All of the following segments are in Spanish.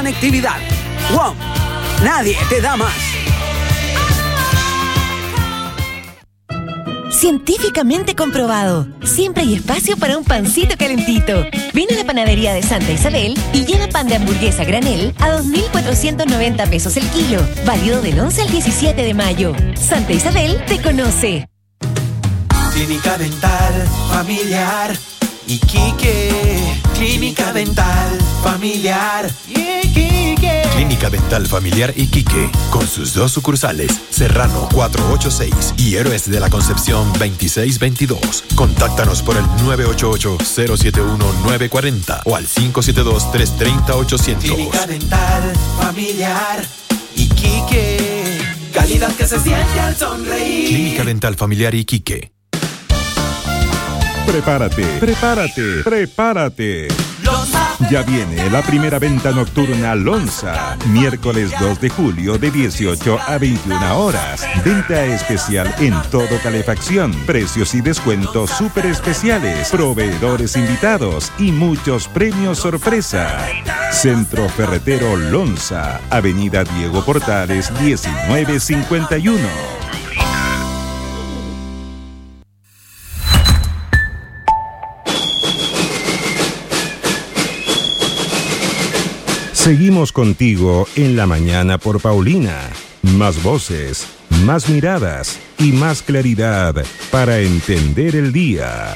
conectividad. WOM. Nadie te da más. Científicamente comprobado. Siempre hay espacio para un pancito calentito. Ven a la panadería de Santa Isabel y lleva pan de hamburguesa granel a 2.490 pesos el kilo. Válido del 11 al 17 de mayo. Santa Isabel te conoce. Clínica Dental Familiar Iquique. Clínica Dental Familiar Iquique. Clínica Dental Familiar Iquique, con sus 2 sucursales, Serrano 486 y Héroes de la Concepción 2622. Contáctanos por el 988-071-940 o al 572-330-800. Clínica Dental Familiar Iquique. Calidad que se siente al sonreír. Clínica Dental Familiar Iquique. Prepárate. Ya viene la primera venta nocturna Lonza, miércoles 2 de julio de 18 a 21 horas. Venta especial en todo calefacción, precios y descuentos súper especiales, proveedores invitados y muchos premios sorpresa. Centro Ferretero Lonza, Avenida Diego Portales 1951. Seguimos contigo en la mañana por Paulina. Más voces, más miradas y más claridad para entender el día.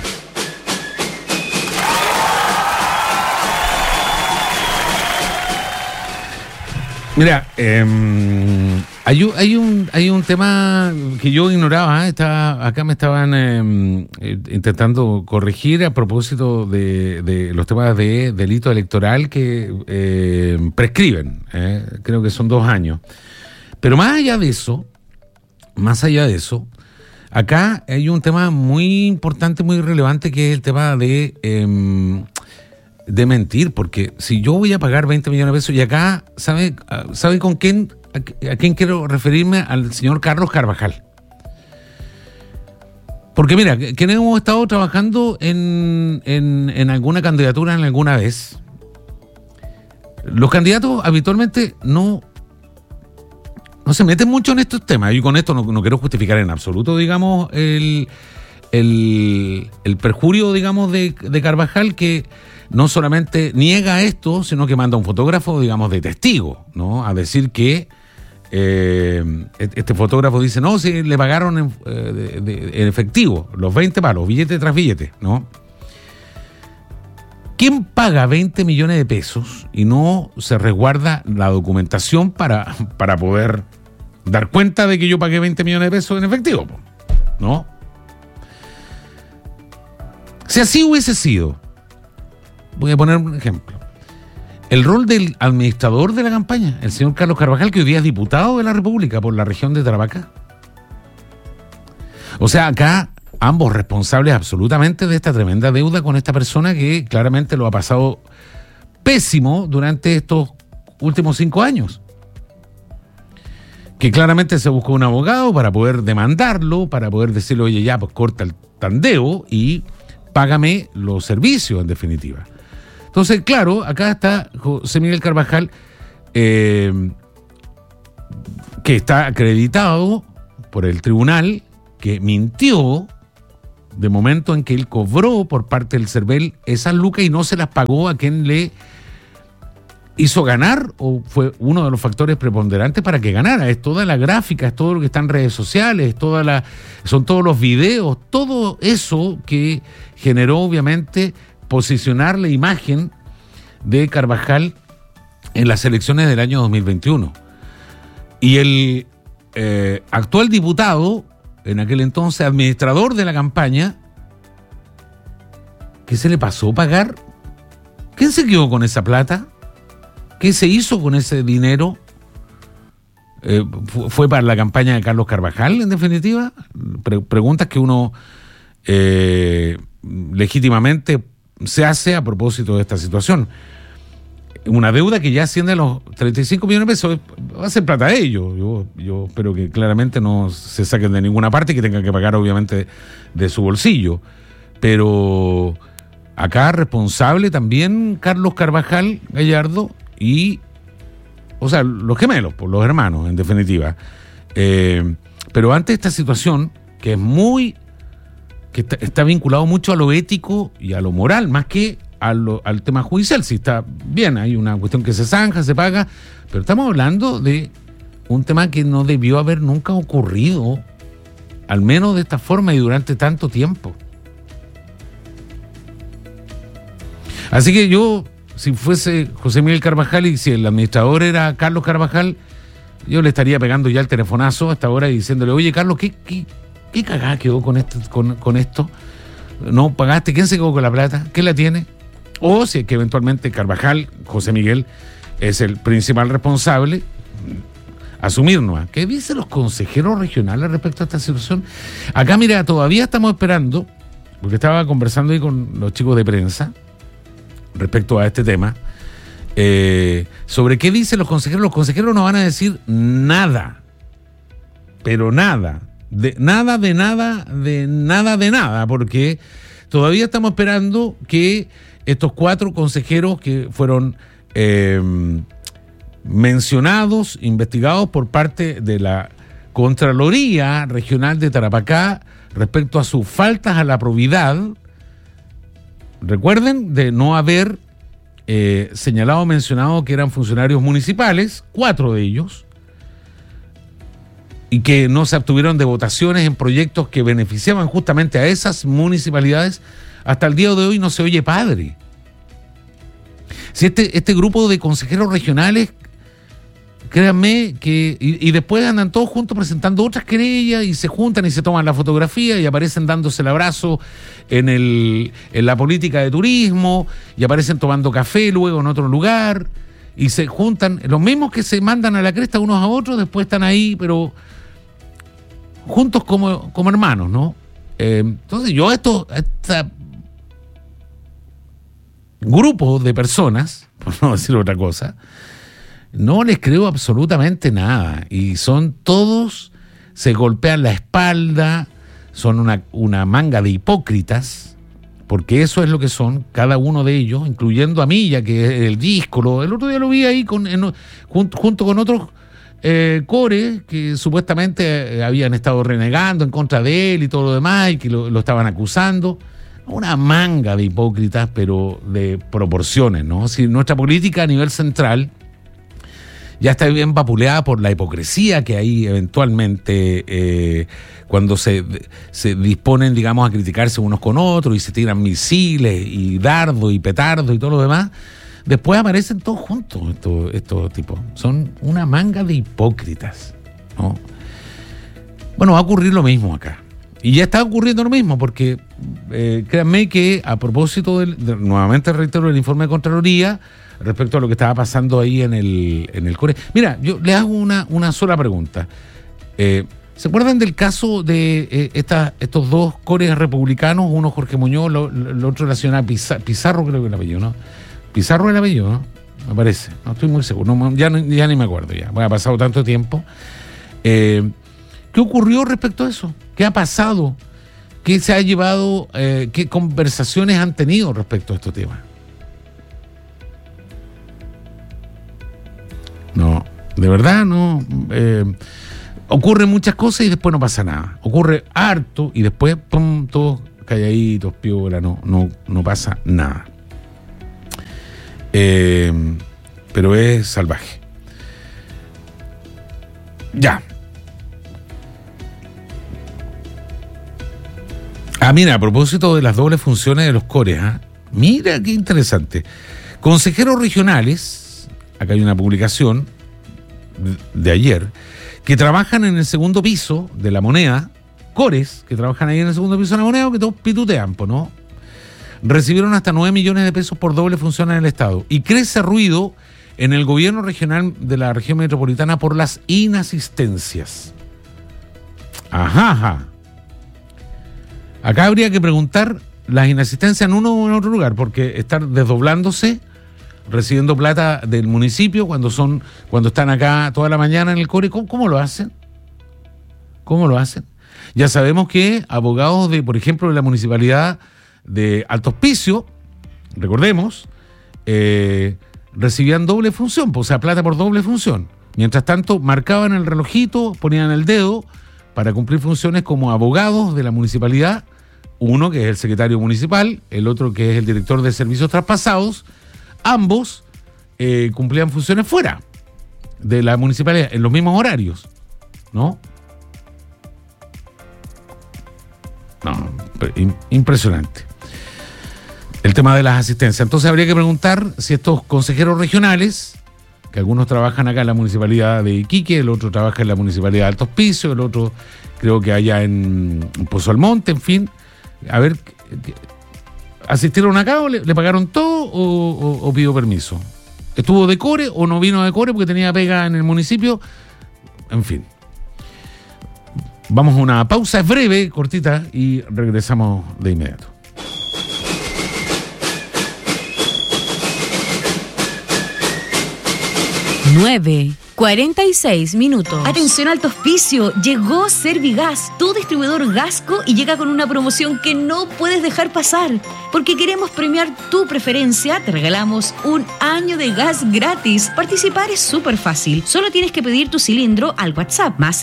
Mira, hay un tema que yo ignoraba. Acá me estaban intentando corregir a propósito de los temas de delito electoral que prescriben. Creo que son 2 años. Pero más allá de eso, acá hay un tema muy importante, muy relevante, que es el tema de mentir, porque si yo voy a pagar 20 millones de pesos, y acá, ¿sabe con quién? ¿A quién quiero referirme? Al señor Carlos Carvajal. Porque mira, quienes hemos estado trabajando en alguna candidatura en alguna vez, los candidatos habitualmente no se meten mucho en estos temas. Y con esto no quiero justificar en absoluto, digamos, el perjurio, digamos, de Carvajal, que no solamente niega esto, sino que manda un fotógrafo, digamos, de testigo, ¿no? A decir que este fotógrafo dice, no, si le pagaron en efectivo, los 20 palos, billete tras billete, ¿no? ¿Quién paga 20 millones de pesos y no se resguarda la documentación para poder dar cuenta de que yo pagué 20 millones de pesos en efectivo, ¿no? Si así hubiese sido, voy a poner un ejemplo. El rol del administrador de la campaña, el señor Carlos Carvajal, que hoy día es diputado de la República por la región de Tarapacá. O sea, acá ambos responsables absolutamente de esta tremenda deuda con esta persona que claramente lo ha pasado pésimo durante estos últimos 5 años. Que claramente se buscó un abogado para poder demandarlo, para poder decirle, oye, ya, pues corta el tandeo y págame los servicios, en definitiva. Entonces, claro, acá está José Miguel Carvajal, que está acreditado por el tribunal, que mintió de momento en que él cobró por parte del CERVEL esas lucas y no se las pagó a quien le hizo ganar, o fue uno de los factores preponderantes para que ganara. Es toda la gráfica, es todo lo que está en redes sociales, son todos los videos, todo eso que generó obviamente posicionar la imagen de Carvajal en las elecciones del año 2021. Y el actual diputado, en aquel entonces administrador de la campaña, ¿qué se le pasó pagar? ¿Quién se quedó con esa plata? ¿Qué se hizo con ese dinero? ¿Fue para la campaña de Carlos Carvajal, en definitiva? Preguntas que uno legítimamente se hace a propósito de esta situación. Una deuda que ya asciende a los 35 millones de pesos, va a ser plata de ellos. Yo espero que claramente no se saquen de ninguna parte y que tengan que pagar obviamente de su bolsillo. Pero acá responsable también Carlos Carvajal Gallardo, y o sea, los gemelos, pues, los hermanos, en definitiva. Pero ante esta situación, que es que está vinculado mucho a lo ético y a lo moral, más que al tema judicial. Si está bien, hay una cuestión que se zanja, se paga, pero estamos hablando de un tema que no debió haber nunca ocurrido, al menos de esta forma y durante tanto tiempo. Así que yo, si fuese José Miguel Carvajal y si el administrador era Carlos Carvajal, yo le estaría pegando ya el telefonazo a esta hora y diciéndole, oye, Carlos, ¿qué cagada quedó con esto? ¿No pagaste? ¿Quién se quedó con la plata? ¿Quién la tiene? O si es que eventualmente Carvajal, José Miguel, es el principal responsable, asumirnos. ¿Qué dicen los consejeros regionales respecto a esta situación? Acá, mira, todavía estamos esperando, porque estaba conversando ahí con los chicos de prensa respecto a este tema, sobre qué dicen los consejeros. Los consejeros no van a decir nada, pero nada, de nada, porque todavía estamos esperando que estos 4 consejeros que fueron mencionados, investigados por parte de la Contraloría Regional de Tarapacá respecto a sus faltas a la probidad, recuerden, de no haber señalado o mencionado que eran funcionarios municipales, 4 de ellos, y que no se abstuvieron de votaciones en proyectos que beneficiaban justamente a esas municipalidades. Hasta el día de hoy no se oye padre. Si este grupo de consejeros regionales, créanme que, y después andan todos juntos presentando otras querellas y se juntan y se toman la fotografía y aparecen dándose el abrazo en la política de turismo y aparecen tomando café luego en otro lugar y se juntan, los mismos que se mandan a la cresta unos a otros, después están ahí, pero juntos como hermanos, ¿no? Entonces yo este grupo de personas, por no decir otra cosa, no les creo absolutamente nada. Y son todos, se golpean la espalda, son una manga de hipócritas, porque eso es lo que son, cada uno de ellos, incluyendo a Milla, que es el disco. El otro día lo vi ahí junto con otros core que supuestamente habían estado renegando en contra de él y todo lo demás, y que lo estaban acusando. Una manga de hipócritas, pero de proporciones, ¿no? Si nuestra política a nivel central ya está bien vapuleada por la hipocresía que hay eventualmente cuando se disponen, digamos, a criticarse unos con otros y se tiran misiles y dardos y petardos y todo lo demás, después aparecen todos juntos estos tipos. Son una manga de hipócritas, ¿no? Bueno, va a ocurrir lo mismo acá. Y ya está ocurriendo lo mismo, porque créanme que a propósito nuevamente reitero el informe de Contraloría respecto a lo que estaba pasando ahí en el core. Mira, yo le hago una sola pregunta. ¿Se acuerdan del caso de estos 2 cores republicanos? Uno Jorge Muñoz, el otro la señora Pizarro, creo que es el apellido, ¿no? Pizarro es el apellido, ¿no? Me parece. No estoy muy seguro. Ya ni me acuerdo ya. Bueno, ha pasado tanto tiempo. ¿Qué ocurrió respecto a eso? ¿Qué ha pasado? ¿Qué se ha llevado? ¿Qué conversaciones han tenido respecto a estos temas? No, de verdad no. Ocurren muchas cosas y después no pasa nada. Ocurre harto y después, pum, todos calladitos, piola, no pasa nada. Pero es salvaje. Ya. Mira, a propósito de las dobles funciones de los cores, mira qué interesante. Consejeros regionales, acá hay una publicación de ayer, que trabajan en el segundo piso de la moneda, cores que trabajan ahí en el segundo piso de la moneda, que todos pitutean, ¿no? Recibieron hasta 9 millones de pesos por doble función en el Estado. Y crece ruido en el gobierno regional de la región metropolitana por las inasistencias. Ajá. Acá habría que preguntar las inasistencias en uno o en otro lugar, porque estar desdoblándose, recibiendo plata del municipio cuando están acá toda la mañana en el core, ¿cómo lo hacen? ¿Cómo lo hacen? Ya sabemos que abogados por ejemplo, de la municipalidad de Alto Hospicio, recordemos, recibían doble función, o sea, plata por doble función. Mientras tanto, marcaban el relojito, ponían el dedo para cumplir funciones como abogados de la municipalidad, uno que es el secretario municipal, el otro que es el director de servicios traspasados. Ambos cumplían funciones fuera de la municipalidad, en los mismos horarios, ¿no? No, impresionante. El tema de las asistencias. Entonces habría que preguntar si estos consejeros regionales, que algunos trabajan acá en la municipalidad de Iquique, el otro trabaja en la municipalidad de Alto Hospicio, el otro creo que allá en Pozo Almonte, en fin, a ver, ¿asistieron acá o le pagaron todo o pidió permiso? ¿Estuvo de core o no vino de core porque tenía pega en el municipio? En fin. Vamos a una pausa breve, cortita, y regresamos de inmediato. 9:46. Atención, Alto Hospicio, llegó Servigas, tu distribuidor Gasco, y llega con una promoción que no puedes dejar pasar. Porque queremos premiar tu preferencia, te regalamos un año de gas gratis. Participar es súper fácil, solo tienes que pedir tu cilindro al WhatsApp más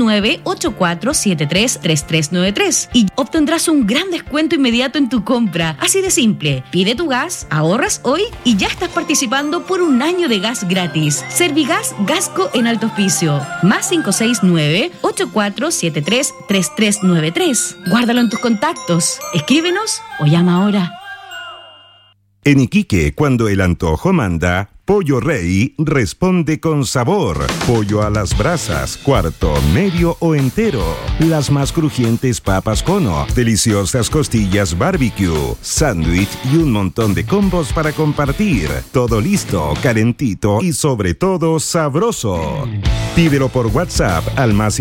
569-8473-3393 y obtendrás un gran descuento inmediato en tu compra. Así de simple, pide tu gas, ahorras hoy y ya estás participando por un año de gas gratis. Servigas Gasco en Alto Hospicio, más 569-8473-3393. Guárdalo en tus contactos, escríbenos o llama ahora. En Iquique, cuando el antojo manda, Pollo Rey responde con sabor. Pollo a las brasas, cuarto, medio o entero. Las más crujientes papas cono, deliciosas costillas barbecue, sándwich y un montón de combos para compartir. Todo listo, calentito y sobre todo sabroso. Pídelo por WhatsApp al más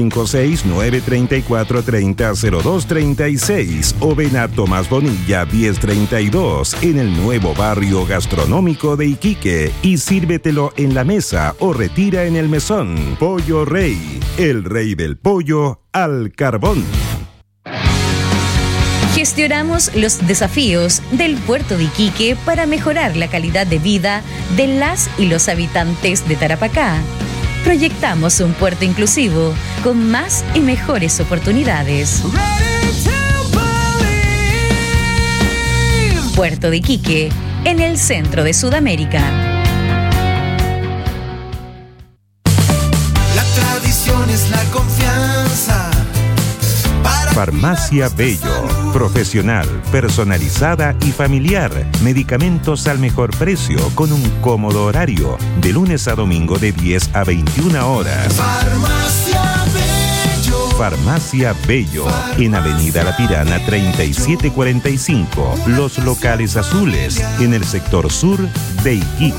569-3430-0236 o ven a Tomás Bonilla 1032 en el nuevo barrio gastronómico de Iquique y sírvetelo en la mesa o retira en el mesón. Pollo Rey, el rey del pollo al carbón. Gestionamos los desafíos del puerto de Iquique para mejorar la calidad de vida de las y los habitantes de Tarapacá. Proyectamos un puerto inclusivo con más y mejores oportunidades. Puerto de Iquique, en el centro de Sudamérica. La tradición es la confianza. Farmacia Bello, profesional, personalizada y familiar. Medicamentos al mejor precio con un cómodo horario, de lunes a domingo de 10 a 21 horas. Farmacia Bello. Farmacia Bello, en Avenida La Tirana 3745, Los Locales Azules, en el sector sur de Iquique.